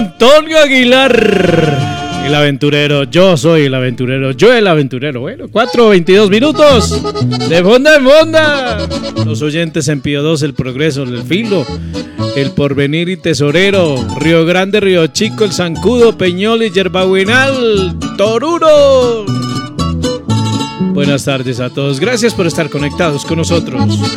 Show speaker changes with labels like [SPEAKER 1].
[SPEAKER 1] Antonio Aguilar. El aventurero, yo soy el aventurero, yo el aventurero. Bueno, 4:22 minutos. De fonda en fonda. Los oyentes en Pío 2, El Progreso, El Filo, El Porvenir y Tesorero, Río Grande, Río Chico, El Zancudo, Peñol y Yerbabuenal, Toruro. Buenas tardes a todos. Gracias por estar conectados con nosotros.